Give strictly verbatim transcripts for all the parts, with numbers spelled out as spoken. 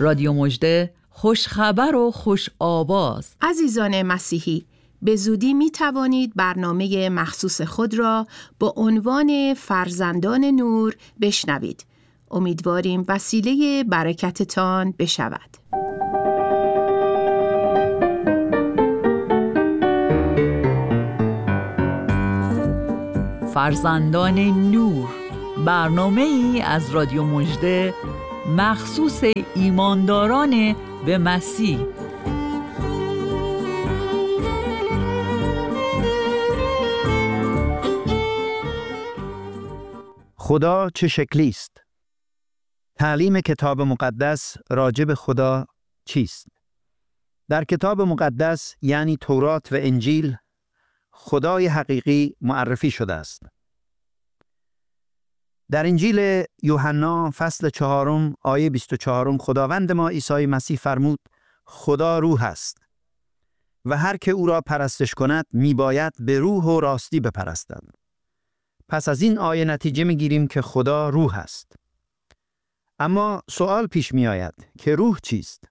رادیو مژده، خوش خبر و خوش آواز. عزیزان مسیحی، به زودی می توانید برنامه مخصوص خود را با عنوان فرزندان نور بشنوید. امیدواریم وسیله برکتتان بشود. فرزندان نور، برنامه ای از رادیو مژده مخصوص ایمانداران به مسیح. خدا چه شکلی است؟ تعلیم کتاب مقدس راجع به خدا چیست؟ در کتاب مقدس یعنی تورات و انجیل خدای حقیقی معرفی شده است. در انجیل یوحنا فصل چهارم آیه بیست و چهار خداوند ما عیسی مسیح فرمود خدا روح است و هر که او را پرستش کند میباید به روح و راستی بپرستد. پس از این آیه نتیجه میگیریم که خدا روح است. اما سوال پیش می آید که روح چیست؟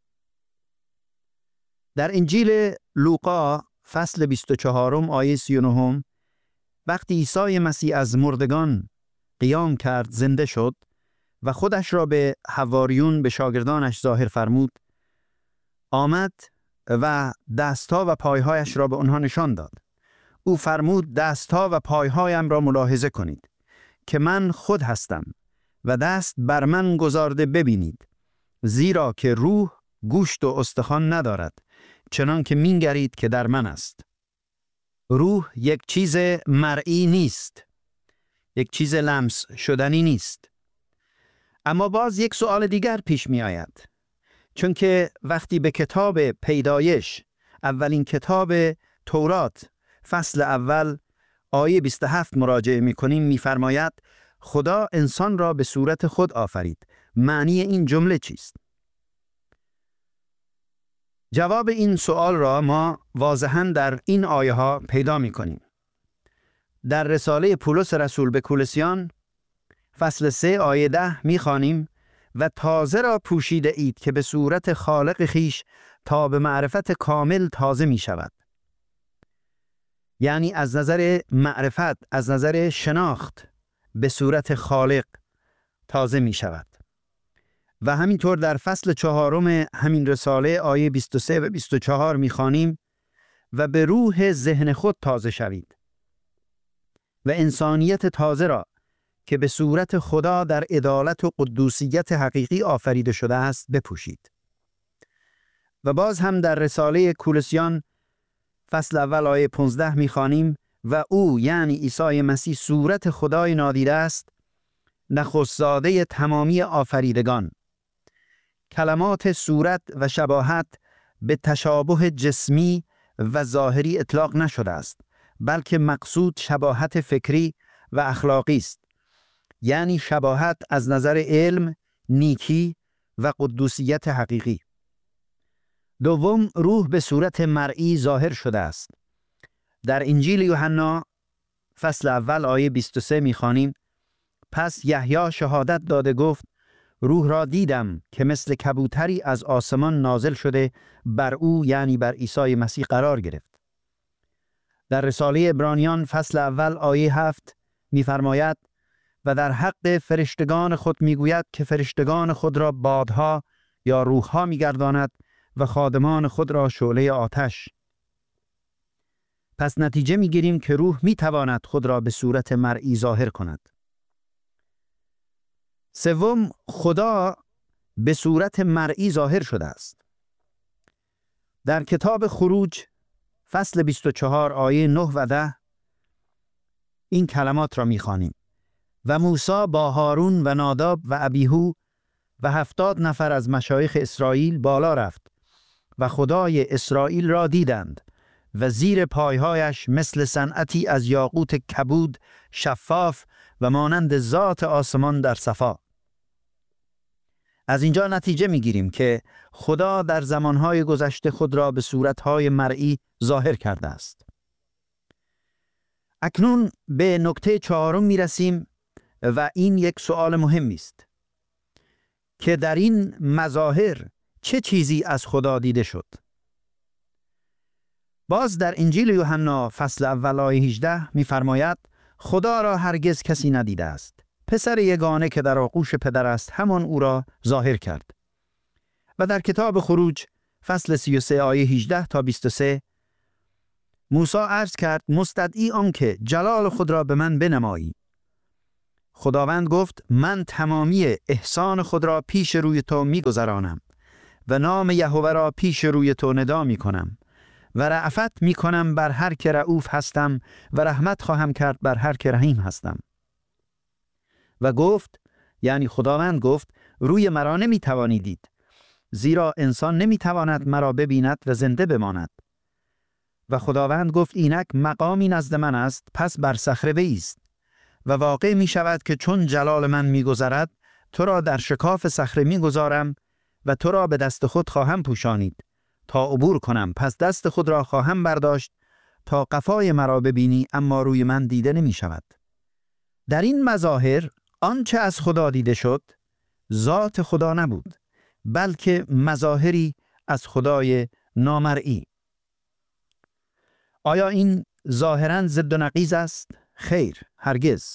در انجیل لوقا فصل بیست و چهار آیه سی و نه وقتی عیسی مسیح از مردگان قیام کرد، زنده شد و خودش را به حواریون، به شاگردانش ظاهر فرمود، آمد و دستها و پایهایش را به آنها نشان داد. او فرمود دستها و پایهایم را ملاحظه کنید که من خود هستم و دست بر من گذارده ببینید، زیرا که روح گوشت و استخوان ندارد چنان که مینگرید که در من است. روح یک چیز مرئی نیست، یک چیز لمس شدنی نیست. اما باز یک سوال دیگر پیش می آید، چون که وقتی به کتاب پیدایش، اولین کتاب تورات فصل اول آیه بیست و هفت مراجعه می کنیم، می فرماید خدا انسان را به صورت خود آفرید. معنی این جمله چیست؟ جواب این سوال را ما واضحاً در این آیه ها پیدا می کنیم. در رساله پولس رسول به کولوسیان فصل سه آیه ده می خوانیم و تازه را پوشیده اید که به صورت خالق خیش تا به معرفت کامل تازه می شود. یعنی از نظر معرفت، از نظر شناخت به صورت خالق تازه می شود. و همینطور در فصل چهارم همین رساله آیه بیست و سه و بیست و چهار می خوانیم و به روح ذهن خود تازه شوید و انسانیت تازه را که به صورت خدا در عدالت و قدوسیت حقیقی آفریده شده است بپوشید. و باز هم در رساله کولوسیان فصل اول آیه پانزده می خوانیم و او یعنی عیسی مسیح صورت خدای نادیده است، نخست زاده تمامی آفریدگان. کلمات صورت و شباهت به تشابه جسمی و ظاهری اطلاق نشده است، بلکه مقصود شباهت فکری و اخلاقی است، یعنی شباهت از نظر علم، نیکی و قدوسیت حقیقی. دوم، روح به صورت مرئی ظاهر شده است. در انجیل یوحنا فصل اول آیه بیست و سه می‌خوانیم پس یحیی شهادت داده گفت روح را دیدم که مثل کبوتری از آسمان نازل شده بر او یعنی بر عیسی مسیح قرار گرفت. در رساله عبرانیان فصل اول آیه هفت می‌فرماید و در حق فرشتگان خود میگوید که فرشتگان خود را بادها یا روحها میگرداند و خادمان خود را شعله آتش. پس نتیجه میگیریم که روح میتواند خود را به صورت مرئی ظاهر کند. سوم، خدا به صورت مرئی ظاهر شده است. در کتاب خروج فصل بیست و چهار آیه نه و ده این کلمات را میخوانیم و موسی با هارون و ناداب و ابیهو و هفتاد نفر از مشایخ اسرائیل بالا رفت و خدای اسرائیل را دیدند و زیر پایهایش مثل صنعتی از یاقوت کبود شفاف و مانند ذات آسمان در صفا. از اینجا نتیجه میگیریم که خدا در زمانهای گذشته خود را به صورتهای مرئی ظاهر کرده است. اکنون به نکته چهارم میرسیم و این یک سوال مهمی است که در این مظاهر چه چیزی از خدا دیده شد. باز در انجیل یوحنا فصل اول آیه هجده می‌فرماید خدا را هرگز کسی ندیده است. پسر یگانه که در آغوش پدر است همان او را ظاهر کرد. و در کتاب خروج فصل سی و سه آیه هجده تا بیست و سه موسی عرض کرد مستدعی آن که جلال خود را به من بنمایی. خداوند گفت من تمامی احسان خود را پیش روی تو می‌گذرانم و نام یهوه را پیش روی تو ندا می‌کنم و رأفت می‌کنم بر هر که رؤوف هستم و رحمت خواهم کرد بر هر که رحیم هستم. و گفت، یعنی خداوند گفت روی مرا نمی‌توانی دید، زیرا انسان نمی‌تواند مرا ببیند و زنده بماند. و خداوند گفت اینک مقامی نزد من است، پس بر صخره بایست. و واقع می شود که چون جلال من می گذرد تو را در شکاف صخره می گذارم و تو را به دست خود خواهم پوشانید تا عبور کنم. پس دست خود را خواهم برداشت تا قفای مرا ببینی اما روی من دیده نمی شود. در این مظاهر آنچه از خدا دیده شد ذات خدا نبود، بلکه مظاهری از خدای نامرئی. آیا این ظاهراً ضد و نقیض است؟ خیر، هرگز.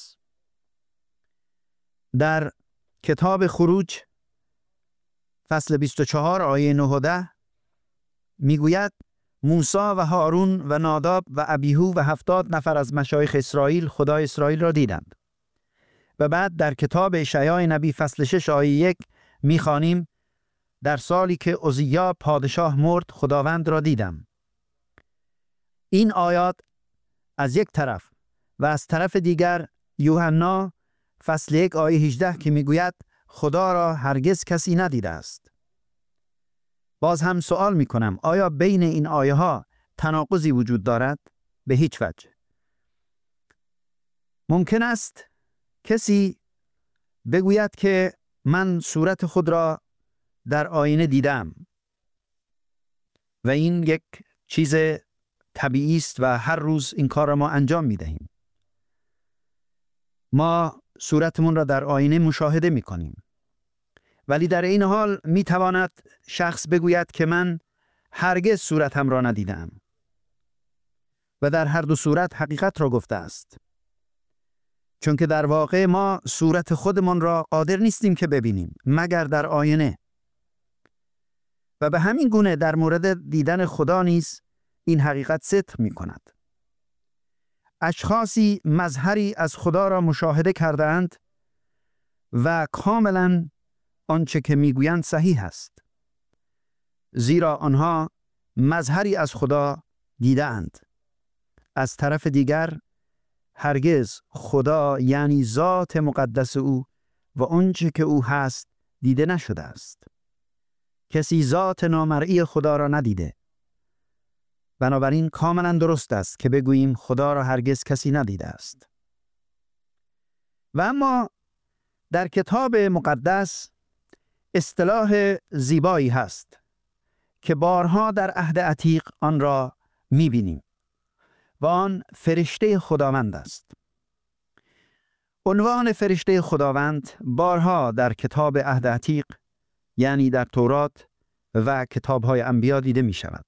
در کتاب خروج فصل بیست و چهار آیه نه و ده میگوید موسی و هارون و ناداب و ابیهو و هفتاد نفر از مشایخ اسرائیل خدای اسرائیل را دیدند. و بعد در کتاب اشعیا نبی فصل شش آیه یک میخوانیم در سالی که عزیا پادشاه مرد خداوند را دیدم. این آیات از یک طرف و از طرف دیگر یوحنا فصل یک آیه هجده که میگوید خدا را هرگز کسی ندیده است. باز هم سوال میکنم آیا بین این آیه ها تناقضی وجود دارد؟ به هیچ وجه. ممکن است کسی بگوید که من صورت خود را در آینه دیدم و این یک چیز طبیعی است و هر روز این کار را ما انجام میدهیم. ما صورتمون را در آینه مشاهده میکنیم. ولی در این حال میتواند شخص بگوید که من هرگز صورتم را ندیدم و در هر دو صورت حقیقت را گفته است. چون که در واقع ما صورت خودمان را قادر نیستیم که ببینیم مگر در آینه. و به همین گونه در مورد دیدن خدا نیز این حقیقت صدق می کند. اشخاصی مظهری از خدا را مشاهده کردند و کاملا آنچه که میگویند صحیح است، زیرا آنها مظهری از خدا دیدند. از طرف دیگر هرگز خدا یعنی ذات مقدس او و آنچه که او هست دیده نشده است. کسی ذات نامرئی خدا را ندیده. بنابراین کاملا درست است که بگوییم خدا را هرگز کسی ندیده است. و اما در کتاب مقدس اصطلاح زیبایی هست که بارها در عهد عتیق آن را می‌بینیم و آن فرشته خداوند است. عنوان فرشته خداوند بارها در کتاب عهد عتیق یعنی در تورات و کتاب‌های انبیا دیده می‌شود.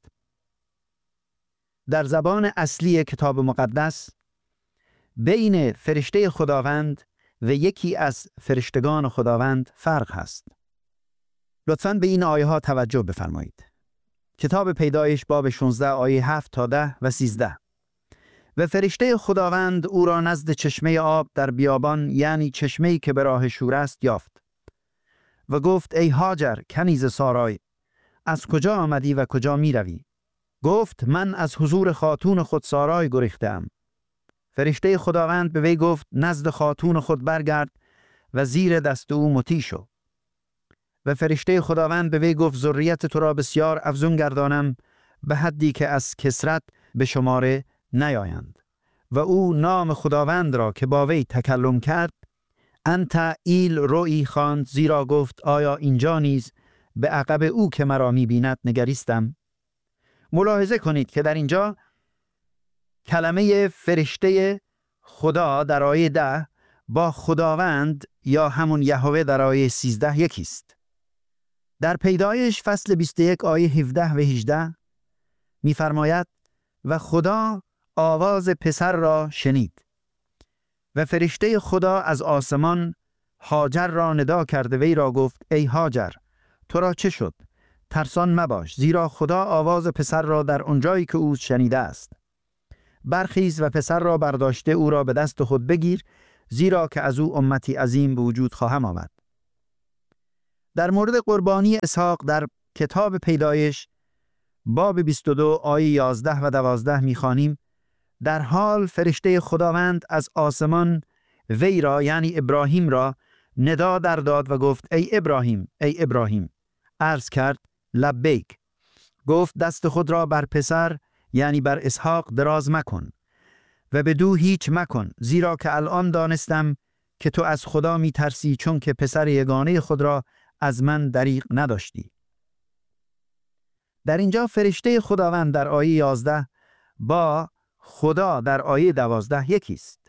در زبان اصلی کتاب مقدس بین فرشته خداوند و یکی از فرشتگان خداوند فرق هست. لطفاً به این آیه ها توجه بفرمایید. کتاب پیدایش باب شانزده آیه هفت تا ده و سیزده. و فرشته خداوند او را نزد چشمه آب در بیابان یعنی چشمه‌ای که به راه شور است یافت و گفت ای هاجر کنیز سارای از کجا آمدی و کجا می روی؟ گفت من از حضور خاتون خود سارای گریختم. فرشته خداوند به وی گفت نزد خاتون خود برگرد و زیر دست او مطیع شو. و فرشته خداوند به وی گفت ذریت تو را بسیار افزون گردانم به حدی که از کثرت به شماره نیایند. و او نام خداوند را که با وی تکلم کرد انت ایل روئی خواند، زیرا گفت آیا اینجا نیز به عقب او که مرا می بیند نگریستم. ملاحظه کنید که در اینجا کلمه فرشته خدا در آیه ده با خداوند یا همون یهوه در آیه سیزده یکیست. در پیدایش فصل بیست و یک آیه هفده و هجده می‌فرماید و خدا آواز پسر را شنید و فرشته خدا از آسمان هاجر را ندا کرده وی را گفت ای هاجر تو را چه شد؟ ترسان مباش، زیرا خدا آواز پسر را در آنجایی که او شنیده است. برخیز و پسر را برداشته او را به دست خود بگیر، زیرا که از او امتی عظیم به وجود خواهم آمد. در مورد قربانی اسحاق در کتاب پیدایش باب بیست و دو آیه یازده و دوازده می‌خوانیم در حال فرشته خداوند از آسمان وی را یعنی ابراهیم را ندا در داد و گفت ای ابراهیم ای ابراهیم. عرض کرد لبیک. گفت دست خود را بر پسر یعنی بر اسحاق دراز مکن و بدو هیچ مکن، زیرا که الان دانستم که تو از خدا می ترسی، چون که پسر یگانه خود را از من دریغ نداشتی. در اینجا فرشته خداوند در آیه یازده با خدا در آیه دوازده یکی است.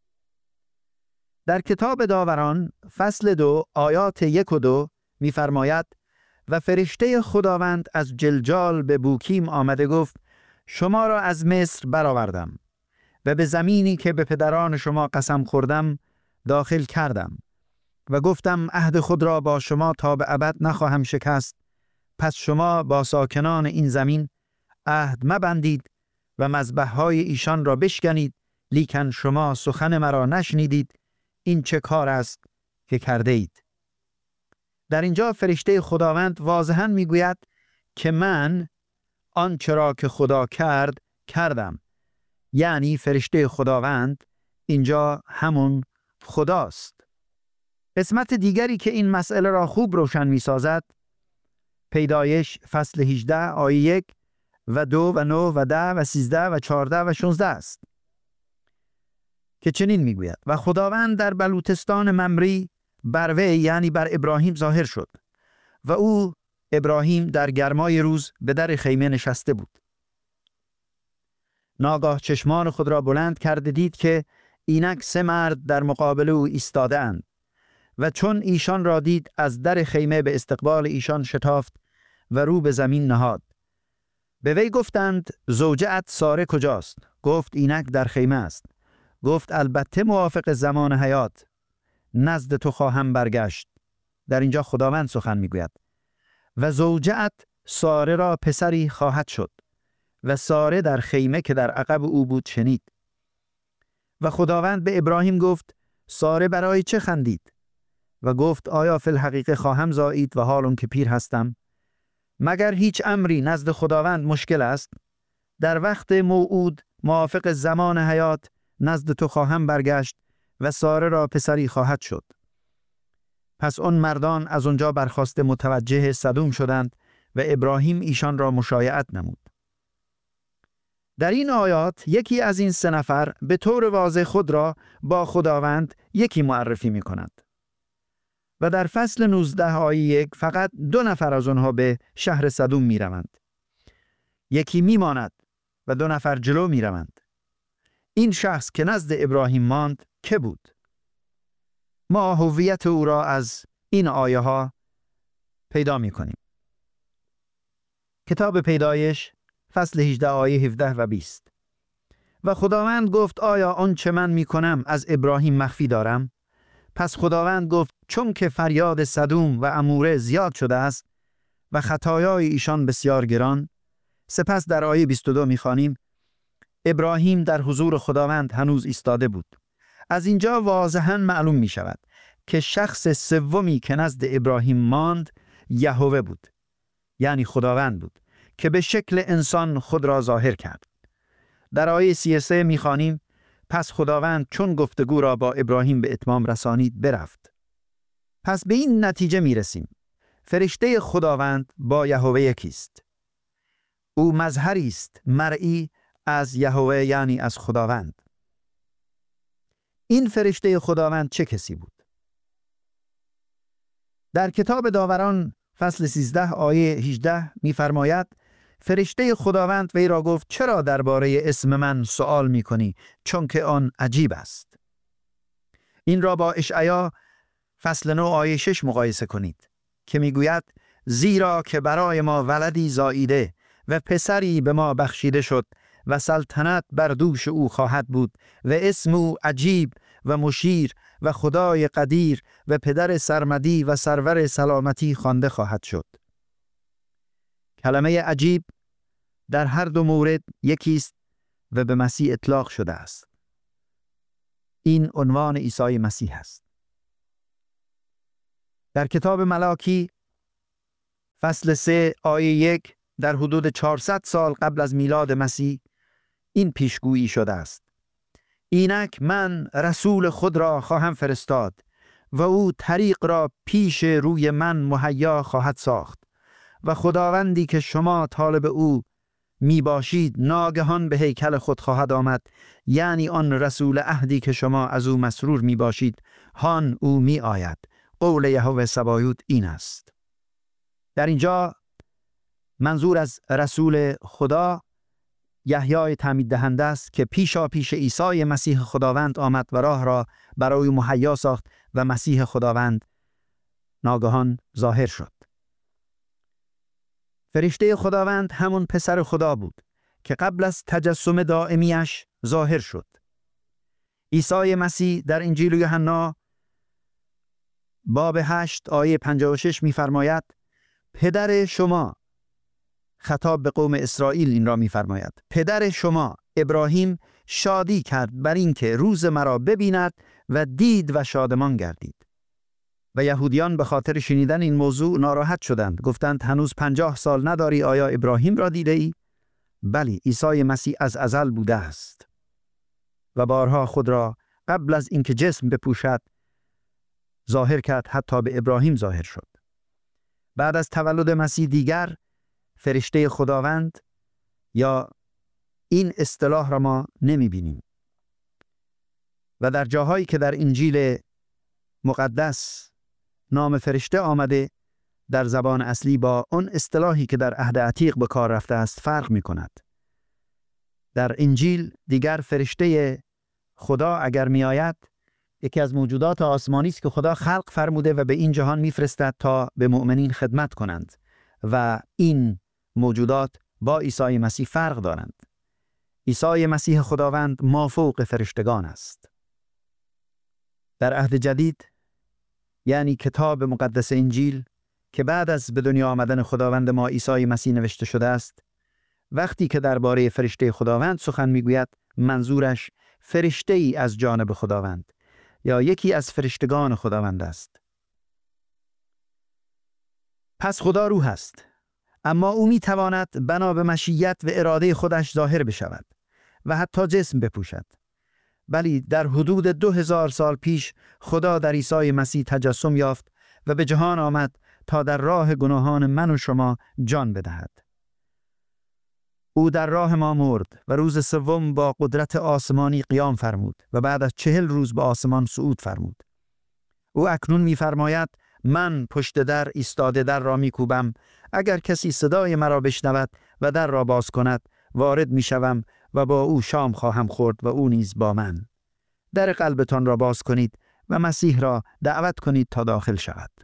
در کتاب داوران فصل دو آیات یک و دو می‌فرماید و فرشته خداوند از جلجال به بوکیم آمده گفت شما را از مصر برآوردم و به زمینی که به پدران شما قسم خوردم داخل کردم و گفتم عهد خود را با شما تا به ابد نخواهم شکست. پس شما با ساکنان این زمین عهد مبندید و مذبح‌های ایشان را بشکنید، لیکن شما سخن مرا نشنیدید. این چه کار است که کرده اید؟ در اینجا فرشته خداوند واضحاً میگوید که من آنچه را که خدا کرد کردم. یعنی فرشته خداوند اینجا همون خداست. قسمت دیگری که این مسئله را خوب روشن می‌سازد پیدایش فصل هجده آیه یک و دو و نه و ده و سیزده و چهارده و شانزده است که چنین میگوید و خداوند در بلوتستان ممری بر وی یعنی بر ابراهیم ظاهر شد و او ابراهیم در گرمای روز به در خیمه نشسته بود. ناگاه چشمان خود را بلند کرده دید که اینک سه مرد در مقابل او ایستاده اند و چون ایشان را دید از در خیمه به استقبال ایشان شتافت و رو به زمین نهاد. به وی گفتند زوجه‌ات ساره کجاست؟ گفت اینک در خیمه است. گفت البته موافق زمان حیات نزد تو خواهم برگشت. در اینجا خداوند سخن میگوید و زوجه‌ات ساره را پسری خواهد شد و ساره در خیمه که در عقب او بود شنید. و خداوند به ابراهیم گفت ساره برای چه خندید؟ و گفت آیا فی الحقیقه خواهم زایید و حالون که پیر هستم؟ مگر هیچ امری نزد خداوند مشکل است؟ در وقت موعود موافق زمان حیات نزد تو خواهم برگشت و ساره را پسری خواهد شد. پس اون مردان از اونجا برخاسته متوجه سدوم شدند و ابراهیم ایشان را مشایعت نمود. در این آیات یکی از این سه نفر به طور واضح خود را با خداوند یکی معرفی می کند. و در فصل نوزده آیه یک فقط دو نفر از آنها به شهر سدوم می روند. یکی می ماند و دو نفر جلو می روند. این شخص که نزد ابراهیم ماند که بود؟ ما هویت او را از این آیه ها پیدا می کنیم. کتاب پیدایش فصل هجده آیه هفده و بیست و خداوند گفت آیا آنچه من می کنم از ابراهیم مخفی دارم؟ پس خداوند گفت چون که فریاد سدوم و عموره زیاد شده است و خطایای ایشان بسیار گران. سپس در آیه بیست و دو می‌خوانیم ابراهیم در حضور خداوند هنوز ایستاده بود. از اینجا واضحاً معلوم می شود که شخص سومی که نزد ابراهیم ماند یهوه بود، یعنی خداوند بود که به شکل انسان خود را ظاهر کرد. در آیه سی و سه می‌خوانیم پس خداوند چون گفتگو را با ابراهیم به اتمام رسانید برفت. پس به این نتیجه می رسیم فرشته خداوند با یهوه یکیست. او مظهری است مرئی از یهوه یعنی از خداوند. این فرشته خداوند چه کسی بود؟ در کتاب داوران فصل سیزده آیه هجده می‌فرماید فرشته خداوند وی را گفت چرا درباره اسم من سوال می‌کنی چون که آن عجیب است. این را با اشعیا فصل نه آیه شش مقایسه کنید که میگوید زیرا که برای ما ولدی زاییده و پسری به ما بخشیده شد و سلطنت بر دوش او خواهد بود و اسم او عجیب و مشیر و خدای قدیر و پدر سرمدی و سرور سلامتی خوانده خواهد شد. کلمه عجیب در هر دو مورد یکیست و به مسیح اطلاق شده است. این عنوان عیسی مسیح است. در کتاب ملاکی فصل سه آیه یک در حدود چهارصد سال قبل از میلاد مسیح این پیشگویی شده است: اینک من رسول خود را خواهم فرستاد و او طریق را پیش روی من مهیا خواهد ساخت و خداوندی که شما طالب او می باشید ناگهان به هیکل خود خواهد آمد، یعنی آن رسول عهدی که شما از او مسرور می باشید هان او می آید. قول یهوه سبایوت این است. در اینجا منظور از رسول خدا یحیای تعمید دهنده است که پیشا پیش عیسی مسیح خداوند آمد و راه را برای مهیا ساخت و مسیح خداوند ناگهان ظاهر شد. فرشته خداوند همون پسر خدا بود که قبل از تجسم دائمیش ظاهر شد. عیسی مسیح در انجیل یوحنا باب هشت آیه پنجاه و شش می‌فرماید: پدر شما، خطاب به قوم اسرائیل این را می‌فرماید، پدر شما ابراهیم شادی کرد بر اینکه روز مرا ببیند و دید و شادمان گردید. و یهودیان به خاطر شنیدن این موضوع ناراحت شدند. گفتند هنوز پنجاه سال نداری، آیا ابراهیم را دیده ای؟ بلی، عیسی مسیح از ازل بوده است و بارها خود را قبل از اینکه جسم بپوشد ظاهر کرد، حتی به ابراهیم ظاهر شد. بعد از تولد مسیح دیگر فرشته خداوند یا این اصطلاح را ما نمی بینیم و در جاهایی که در انجیل مقدس نام فرشته آمده در زبان اصلی با اون اصطلاحی که در عهد عتیق به کار رفته است فرق می کند. در انجیل دیگر فرشته خدا اگر می آید یکی از موجودات آسمانی است که خدا خلق فرموده و به این جهان می فرستد تا به مؤمنین خدمت کنند و این موجودات با عیسی مسیح فرق دارند. عیسی مسیح خداوند مافوق فرشتگان است. در عهد جدید یعنی کتاب مقدس انجیل که بعد از به دنیا آمدن خداوند ما عیسی مسیح نوشته شده است، وقتی که درباره فرشته خداوند سخن میگوید منظورش فرشته ای از جانب خداوند یا یکی از فرشتگان خداوند است. پس خدا روح است، اما او میتواند بنا به مشیت و اراده خودش ظاهر بشود و حتی جسم بپوشد. بلی در حدود دو هزار سال پیش خدا در عیسی مسیح تجسم یافت و به جهان آمد تا در راه گناهان من و شما جان بدهد. او در راه ما مرد و روز سوم با قدرت آسمانی قیام فرمود و بعد از چهل روز به آسمان صعود فرمود. او اکنون می‌فرماید من پشت در ایستاده در را می‌کوبم، اگر کسی صدای مرا بشنود و در را باز کند وارد می‌شوم و با او شام خواهم خورد و او نیز با من. در قلبتان را باز کنید و مسیح را دعوت کنید تا داخل شود.